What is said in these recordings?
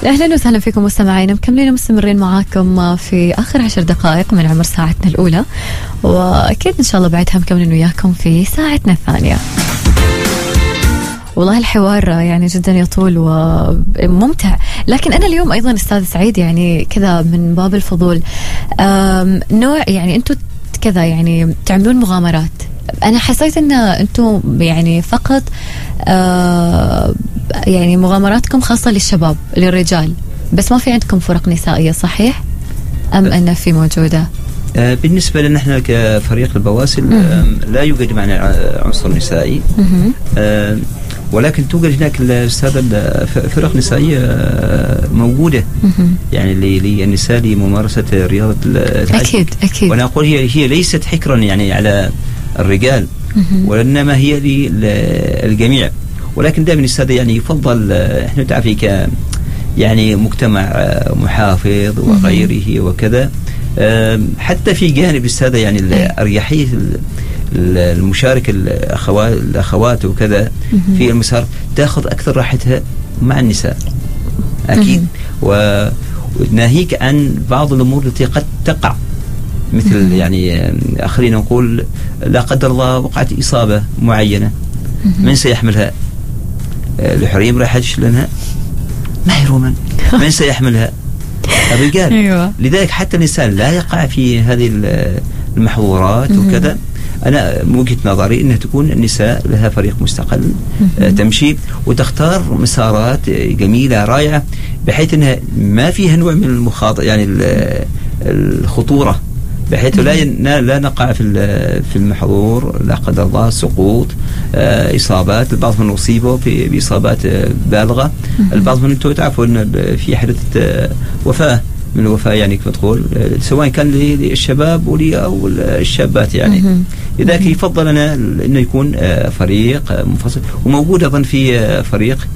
أهلا وسهلا فيكم مستمعينا، مكملين مستمرين معاكم في آخر 10 دقائق من عمر ساعتنا الأولى، وأكيد إن شاء الله بعدها مكملين وياكم في ساعتنا الثانية. والله الحوار يعني جدا يطول وممتع، لكن أنا اليوم أيضا أستاذ سعيد يعني كذا من باب الفضول، نوع يعني أنتوا كذا يعني تعملون مغامرات. أنا حسيت أن أنتوا يعني فقط يعني مغامراتكم خاصة للشباب للرجال، بس ما في عندكم فرق نسائية صحيح؟ أم أن في موجودة؟ بالنسبة لنا نحن كفريق البواسل لا يوجد معنا عنصر نسائي، ولكن توجد هناك فرق نسائية موجودة يعني للنساء لممارسة رياضة أكيد. وأنا أقول هي ليست حكرا يعني على الرجال، وإنما هي للجميع، ولكن دائما السادة يعني يفضل احنا تعرفي يعني مجتمع محافظ وغيره وكذا، حتى في جانب السادة يعني الأريحية المشاركة الأخوات وكذا في المسار تأخذ أكثر راحتها مع النساء أكيد، وناهيك عن بعض الأمور التي قد تقع، مثل يعني خلينا نقول لا قدر الله وقعت إصابة معينة، من سيحملها؟ الحريم راح يشلنها؟ ما يرومن. من سيحملها؟ الرجال. أيوة. لذلك حتى الإنسان لا يقع في هذه المحظورات وكذا. أنا من وجهة نظري أنها تكون النساء لها فريق مستقل تمشي وتختار مسارات جميلة رائعة، بحيث أنها ما فيها نوع من المخاطرة يعني الخطورة، بحيث لا نقع في المحظور لا قدر الله، سقوط، إصابات. البعض من أصيبوا بإصابات بالغة، البعض من أنتم تعرفون في حدث وفاة من الوفاة يعني كما تقول، سواء كان للشباب أو الشابات يعني. لذلك يفضل لنا أنه يكون فريق منفصل، وموجود أيضا في فريق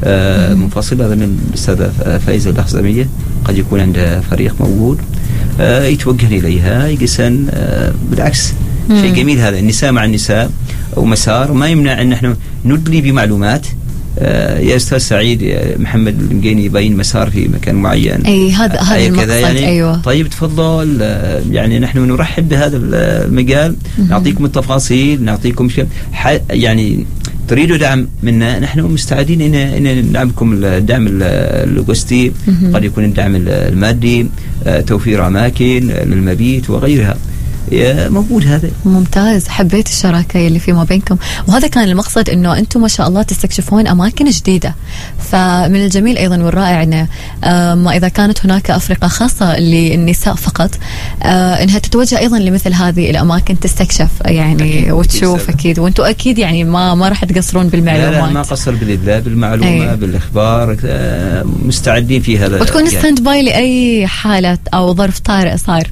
منفصل أيضا الأستاذة فايزة الأخزمية قد يكون عندها فريق موجود يتوجه إليها يقسن، بالعكس شيء جميل هذا، النساء مع النساء ومسار ما يمنع أن نحن ندلي بمعلومات. يا أستاذ سعيد محمد المقيني يبين مسار في مكان معين، أي هذا المقصد يعني. أيوة. طيب تفضل، يعني نحن نرحب بهذا المجال، نعطيكم التفاصيل، نعطيكم شيء يعني تريدوا دعم منا، نحن مستعدين إن ندعمكم الدعم اللوجستي، قد يكون الدعم المادي، توفير أماكن للمبيت وغيرها، موجود. هذا ممتاز، حبيت الشراكة اللي في ما بينكم، وهذا كان المقصد انه انتم ما شاء الله تستكشفون اماكن جديدة. فمن الجميل ايضا والرائع انه ما اذا كانت هناك افرقة خاصة للنساء فقط، انها تتوجه ايضا لمثل هذه الاماكن تستكشف يعني أكيد وتشوف اكيد، وانتم اكيد يعني ما راح تقصرون بالمعلومات. لا ما قصر بالله بالمعلومة. أيوة. بالاخبار، مستعدين في هذا، وتكون ستاند باي لاي حالة او ظرف طارئ صار.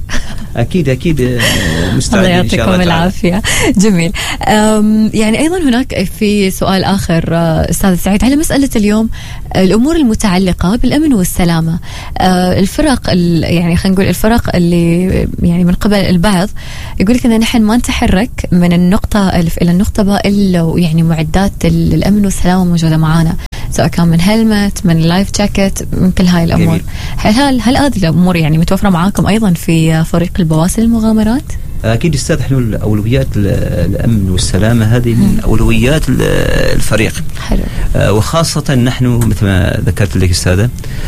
اكيد الله يعطيكم العافية. جميل. يعني أيضا هناك في سؤال آخر أستاذ سعيد على مسألة اليوم الأمور المتعلقة بالأمن والسلامة. الفرق يعني خلينا نقول الفرق اللي يعني من قبل البعض يقول لك إن نحن ما نتحرك من النقطة ألف إلى النقطة باء إلا يعني معدات الأمن والسلامة موجودة معانا، سواء كان من هلمت، من لايف جاكيت، من كل هاي الأمور. هل هذه الأمور يعني متوفرة معاكم أيضا في فريق البواسل المغامرات؟ أكيد أستاذ، نحن الأولويات الأمن والسلامة هذه من أولويات الفريق. حلو. وخاصة نحن مثل ما ذكرت لك أستاذة،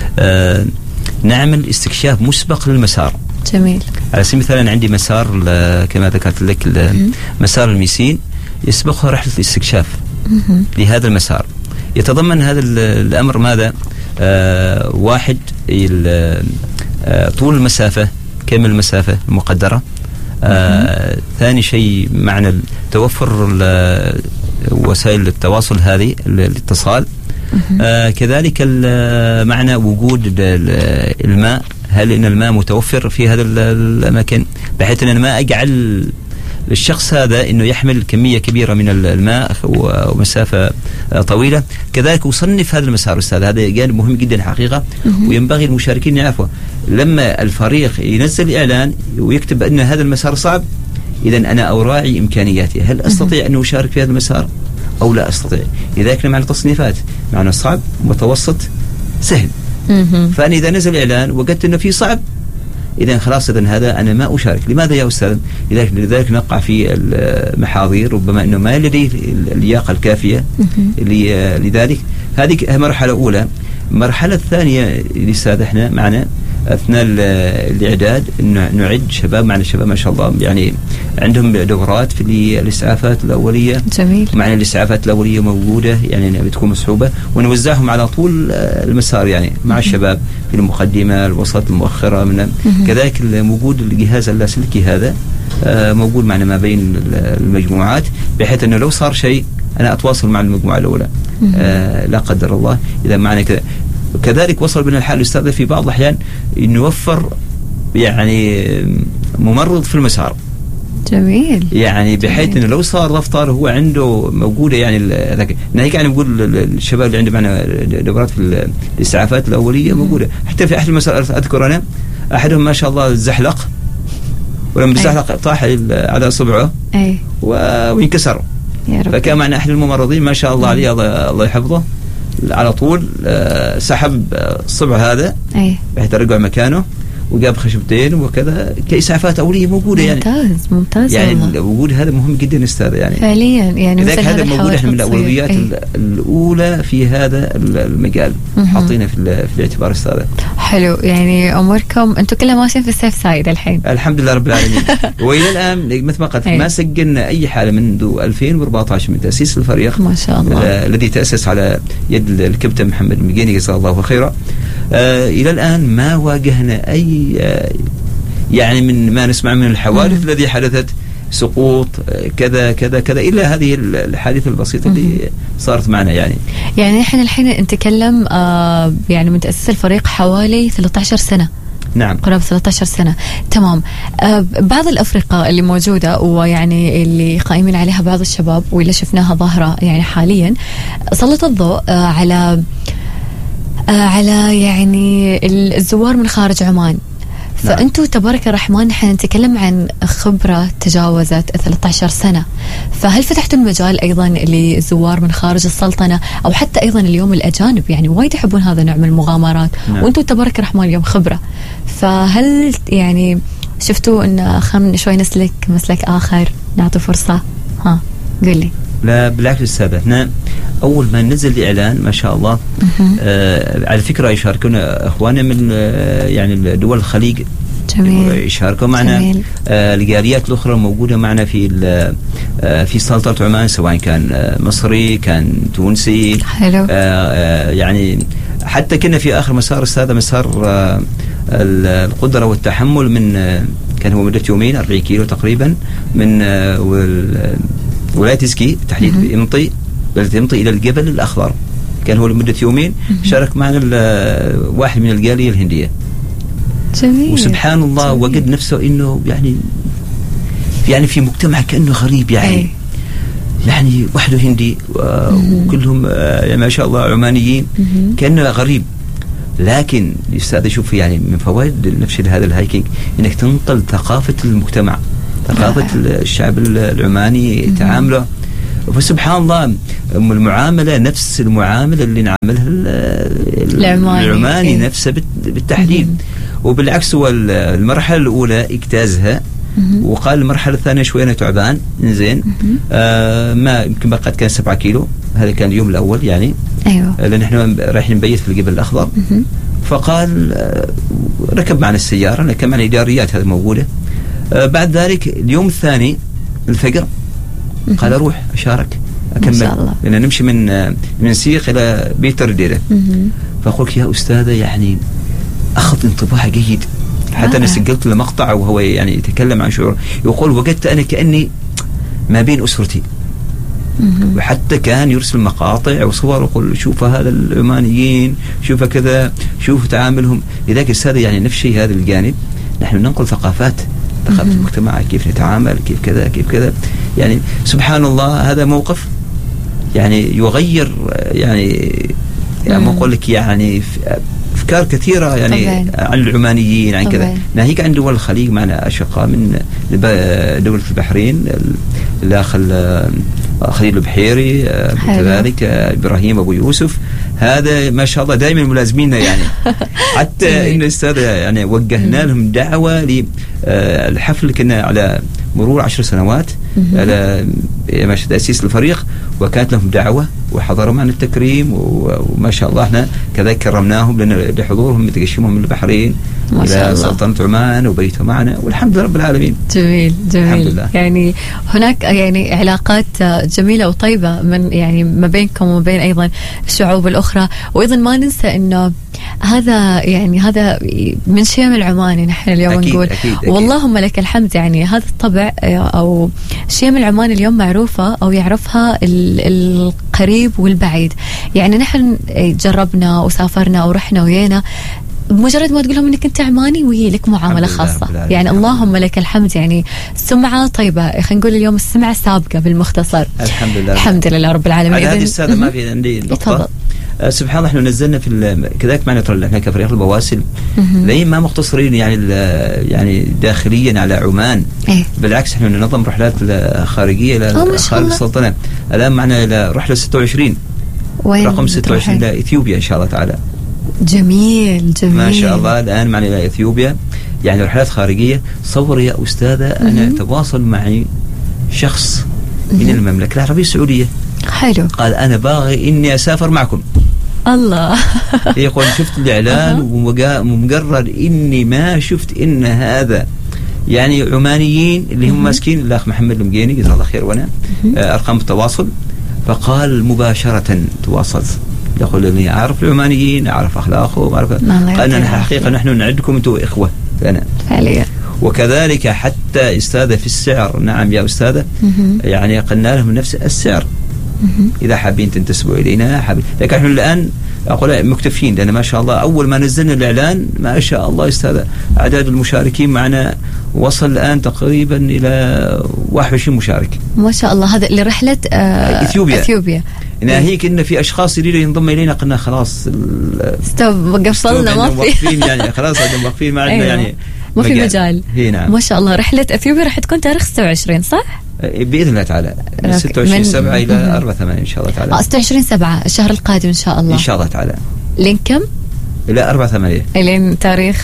نعمل استكشاف مسبق للمسار. جميل. على سبيل المثال أنا عندي مسار كما ذكرت لك مسار الميسين يسبقها رحلة الاستكشاف لهذا المسار. يتضمن هذا الأمر ماذا؟ واحد طول المسافة، كم المسافة المقدرة. ثاني شيء معنا توفر وسائل التواصل هذه الاتصال. كذلك معنا وجود الماء، هل إن الماء متوفر في هذا الأماكن، بحيث أن ما أجعل للشخص هذا أنه يحمل كمية كبيرة من الماء ومسافة طويلة. كذلك أصنف هذا المسار أستاذ، هذا جانب مهم جدا حقيقة، وينبغي المشاركين يعرفوا. لما الفريق ينزل إعلان ويكتب أن هذا المسار صعب، إذن أنا أراعي إمكانياتي، هل أستطيع أن أشارك في هذا المسار أو لا أستطيع. لذلك معنا تصنيفات، معنا صعب، متوسط، سهل. فأنا إذا نزل إعلان وجدت إنه في صعب، إذا خلاص إذن هذا أنا ما أشارك. لماذا يا أستاذ؟ لذلك نقع في المحاضير ربما أنه ما لديه اللياقة الكافية لذلك. هذه مرحلة أولى. المرحلة الثانية لسه احنا معنا أثناء الإعداد إنه نعد شباب، معنا شباب ما شاء الله يعني عندهم دورات في الإسعافات الأولية. جميل. معنا الإسعافات الأولية موجودة يعني بتكون مصحوبة، ونوزعهم على طول المسار يعني مع الشباب في المقدمة، الوسط، المؤخرة. من كذلك موجود الجهاز اللاسلكي هذا موجود معنا ما بين المجموعات، بحيث أنه لو صار شيء أنا أتواصل مع المجموعة الأولى لا قدر الله إذا معنا كذا. كذلك وصل بنا الحال الأستاذ في بعض الأحيان نوفر يعني ممرض في المسار. جميل. يعني بحيث انه لو صار ضفطر هو عنده موجوده يعني ناهيك يعني نقول الشباب اللي عنده معنا دورات في الاسعافات الاوليه موجوده. حتى في احد المسار اذكر انا احدهم ما شاء الله زحلق، ولما زحلق طاح على صبعه وانكسر. فكان معنا احد الممرضين ما شاء الله عليه الله يحفظه، على طول سحب الصبع هذا بحيث رجع مكانه وجاب خشبتين وكذا كإسعافات أولية موجودة. ممتاز يعني الوجود هذا مهم جدا أستاذ يعني فعليا. يعني لذلك هذا موجود احنا من الأولويات الأولى في هذا المجال حاطينه في الاعتبار أستاذ. حلو. يعني أموركم أنتم كلها ماشيين في السيف سايد الحين الحمد لله رب العالمين. وإلى الآن مثل ما قلت ما سجلنا أي حالة منذ 2014 من تأسيس الفريق ما شاء الله الذي تأسس على يد الكابتن محمد المجيني جزاه الله خيرا. إلى الآن ما واجهنا أي يعني من ما نسمع من الحوادث التي حدثت، سقوط كذا كذا كذا، إلا هذه الحادثة البسيطة اللي صارت معنا. يعني احنا الحين نتكلم يعني من تأسيس الفريق حوالي 13 سنة. نعم قرابة 13 سنة. تمام. بعض الأفرقة اللي موجودة ويعني اللي قائمين عليها بعض الشباب واللي شفناها ظاهرة يعني حاليا سلط الضوء على يعني الزوار من خارج عمان. فأنتوا تبارك الرحمن نحن نتكلم عن خبرة تجاوزت 13 سنة، فهل فتحتوا المجال أيضا للزوار من خارج السلطنة أو حتى أيضا اليوم الأجانب يعني وايد يحبون هذا النوع من المغامرات؟ وأنتوا تبارك الرحمن اليوم خبرة، فهل يعني شفتوا أن خلينا شوي نسلك مسلك آخر نعطي فرصة؟ قل لي. لا بالعكس أستاذ، احنا أول ما نزل الإعلان ما شاء الله على فكرة يشاركونا أخواننا من يعني دول الخليج. جميل. يشاركوا معنا الجاليات الأخرى الموجودة معنا في سلطنة عمان، سواء كان مصري كان تونسي. حلو. يعني حتى كنا في آخر مسار أستاذ مسار القدرة والتحمل من كان هو مدة يومين 40 كيلو تقريبا من ولاية سكي تحديد إمطي إلى الجبل الأخضر، كان هو لمدة يومين. شارك معنا واحد من الجالية الهندية. جميل. وسبحان الله وجد نفسه إنه يعني في مجتمع كأنه غريب يعني وحده هندي وكلهم يعني ما شاء الله عمانيين، كأنه غريب. لكن الأستاذ شوف يعني من فوائد نفس هذا الهايكينج إنك تنقل ثقافة المجتمع، ثقافة الشعب العماني تعامله. فسبحان الله المعاملة نفس المعاملة اللي نعملها العماني نفسه بالتحديد. وبالعكس هو المرحلة الأولى اجتازها وقال المرحلة الثانية شوية أنا تعبان زين ما يمكن بقت كان 7 كيلو. هذا كان اليوم الأول يعني. أيوة. لأن احنا رايحين نبيت في الجبل الأخضر. فقال ركب معنا السيارة، أنا كمان إداريات هذه موجودة. بعد ذلك اليوم الثاني الفجر قال أروح أشارك أكمل، لأن نمشي من سيق إلى بيتر ديرة. فأقولك يا أستاذة يعني أخذ انطباع جيد، حتى أنا سجلت له مقطع وهو يعني يتكلم عن شعور، يقول وجدت أنا كأني ما بين أسرتي. وحتى كان يرسل مقاطع وصور ويقول شوف هذا العمانيين، شوف كذا، شوف تعاملهم. لذلك أستاذ يعني نفس الشيء هذا الجانب، نحن ننقل ثقافة المجتمع، كيف نتعامل، كيف كذا كيف كذا. يعني سبحان الله هذا موقف يعني يغير يعني ما أقول لك يعني في أفكار كثيرة يعني طبعاً. عن العمانيين عن كذا. طبعاً. ناهيك عن دول الخليج معنا أشقاء من دولة البحرين، الأخ خليل البحيري، كذلك إبراهيم أبو يوسف، هذا ما شاء الله دائما ملازميننا يعني. حتى إن الأستاذ يعني وجهنا لهم دعوة للحفل، كنا على مرور 10 سنوات على تأسيس الفريق، وكانت لهم دعوة وحضروا معنا التكريم، وما شاء الله احنا كذلك كرمناهم لحضورهم تقشمهم من البحرين إلى سلطنة عمان وبيتوا معنا، والحمد لله رب العالمين. جميل جميل. يعني هناك يعني علاقات جميلة وطيبة من يعني ما بينكم وما بين أيضا الشعوب الأخرى. وأيضا ما ننسى إنه هذا من شيم العماني. نحن اليوم أكيد نقول أكيد واللهم لك الحمد، يعني هذا الطبع أو شيم العماني اليوم معروفة أو يعرفها القريب والبعيد. يعني نحن جربنا وسافرنا ورحنا ويانا، بمجرد ما تقول لهم انك انت عماني وهي لك معامله خاصه، يعني اللهم لك الحمد. يعني سمعه طيبه، خلينا نقول اليوم السمعه سابقه بالمختصر. الحمد لله رب العالمين. على هذه السادة ما في عندي نقطه. سبحان الله، احنا نزلنا في كذلك معنا احنا كفريق البواسل لين ما مقتصرين يعني داخليا على عمان. بالعكس احنا ننظم رحلات خارجيه الى خارج السلطنه. الان معنا الى رحله 26 رقم 26 الى اثيوبيا ان شاء الله تعالى. جميل جميل ما شاء الله. الآن معنا إلى إثيوبيا، يعني رحلات خارجية. صور يا أستاذة أنا تواصل معي شخص من المملكة العربية السعودية. حلو. قال أنا باغي إني أسافر معكم. الله. يقول شفت الإعلان ومقرر إني ما شفت إن هذا يعني عمانيين اللي هم ماسكين الأخ محمد المقيني جزاه الله خير وأنا أرقام التواصل. فقال مباشرة تواصلت، يقول اني اعرف العمانيين، اعرف اخلاقهم، اعرف. قال الحقيقه نحن نعدكم انتم اخوه لنا فعليا. وكذلك حتى استاذه في السعر. نعم يا استاذه، يعني قلنا لهم نفس السعر اذا حابين تنتسبوا الينا لكن نحن الان اقول مكتفين، لان ما شاء الله اول ما نزلنا الاعلان ما شاء الله استاذه اعداد المشاركين معنا وصل الان تقريبا الى 21 مشارك ما شاء الله. هذا لرحله اثيوبيا. ناهيك ان في اشخاص يريدوا ينضم الينا، قلنا خلاص قفلنا ما في يعني خلاص واقفين ما عندنا يعني ما في مجال. نعم. ما شاء الله. رحله اثيوبيا راح تكون تاريخ 26 صح؟ باذن الله تعالى من 26/7 الى 4/8 ان شاء الله تعالى. 26/7 الشهر القادم ان شاء الله. ان شاء الله تعالى. لين كم؟ الى 4/8 لين تاريخ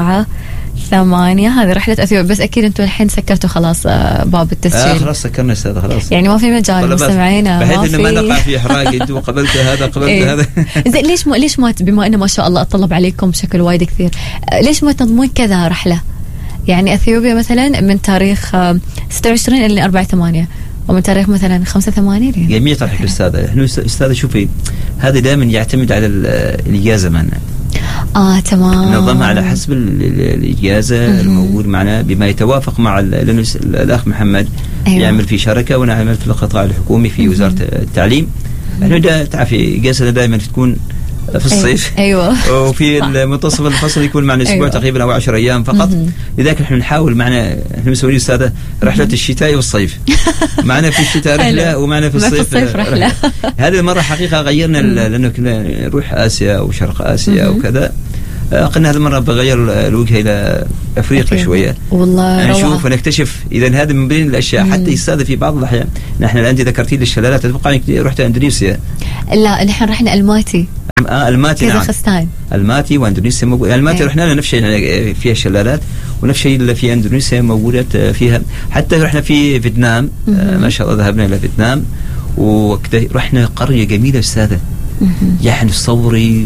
4/8. هذه رحلة أثيوبيا. بس أكيد أنتم الحين سكرتوا خلاص باب التسجيل. خلاص سكرنا استاذ خلاص. يعني ما في مجال مستمعينا بحيث إنه ما نقع في إحراج. أنتوا قبلت هذا قبلت هذا. زين ليش ما بما إنه ما شاء الله أطلب عليكم بشكل وايد كثير، ليش ما تنظمون كذا رحلة؟ يعني أثيوبيا مثلا من تاريخ 26 إلى 4/8 ومن تاريخ مثلا 5/8. جميع طرح الأستاذة. إحنا أستاذة شوفي هذا دائما يعتمد على الإجازة معنا. تمام. نظمها على حسب الإجازة الموجود معنا بما يتوافق مع الأخ محمد. يعمل في شركة وأنا عملت في القطاع الحكومي في وزارة التعليم. احنا تعرفي إجازتنا دائما تكون في الصيف. أيوة. وفي منتصف الفصل يكون معنا أسبوع تقريبا أو 10 أيام فقط. لذلك نحن نحاول معنا، احنا مسوين أستاذة رحلة الشتاء والصيف. معنا في الشتاء رحلة ومعنا في الصيف رحلة. هذه المرة حقيقة غيرنا لأنه كنا نروح آسيا وشرق آسيا وكذا. قلنا هذه المرة بغير الوجهة إلى أفريقيا شوية والله نشوف ونكتشف. إذا هذا من بين الأشياء حتى يستاذ في بعض الأحيان. نحن الآن ذكرتي لي الشلالات، أتوقع أنك رحت إندونيسيا. لا نحن رحنا الماتي. الماتي نعم. كازاخستان. الماتي وإندونيسيا موجود. الماتي رحنا لنا نفس الشيء يعني فيها شلالات، ونفس الشيء اللي في إندونيسيا موجودة فيها. حتى رحنا في فيتنام ما شاء الله ذهبنا إلى فيتنام ورحنا قرية جميلة أستاذة. يعني تصوري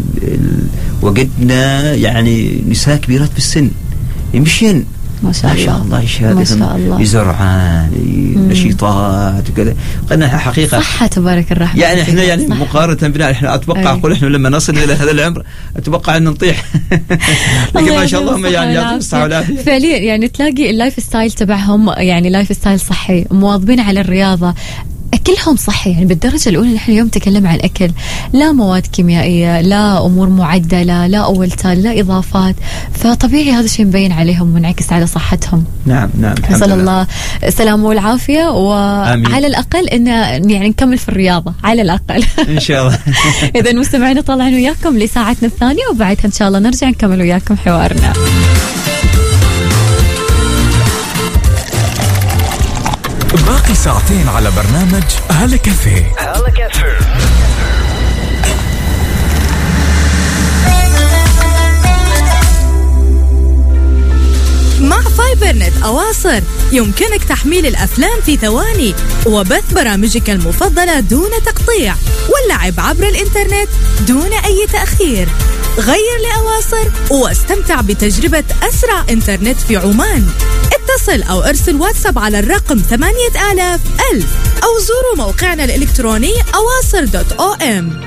وجدنا يعني نساء كبيرات في السن يمشين ما شاء الله يشاهدهم يزرعان نشيطات وكذا. قلنا حقيقة صحة تبارك الرحمن. يعني احنا يعني مقارنة بنا احنا اتوقع اقول احنا لما نصل الى هذا العمر اتوقع ان نطيح. لكن ما شاء الله يعني يعطيهم الصحة والعافية. فعليا يعني تلاقي اللايف ستايل تبعهم يعني لايف ستايل صحي، مواظبين على الرياضة. أكلهم صحي يعني بالدرجة الأولى. نحن اليوم نتكلم عن أكل لا مواد كيميائية، لا أمور معدلة، لا أول تالي، لا إضافات، فطبيعي هذا الشيء مبين عليهم ومنعكس على صحتهم. نعم نعم. نسأل الله السلامة والعافية، وعلى الأقل إن يعني نكمل في الرياضة على الأقل إن شاء الله. إذا مستمعين طلعنا وياكم لساعتنا الثانية، وبعدها إن شاء الله نرجع نكمل وياكم حوارنا. باقي ساعتين على برنامج هلا كافيه. مع فايبرنت أواصر يمكنك تحميل الأفلام في ثواني وبث برامجك المفضلة دون تقطيع واللعب عبر الإنترنت دون أي تأخير. غير لأواصر واستمتع بتجربة أسرع إنترنت في عمان. اتصل أو ارسل واتساب على الرقم 8000 أو زوروا موقعنا الإلكتروني awasr.om.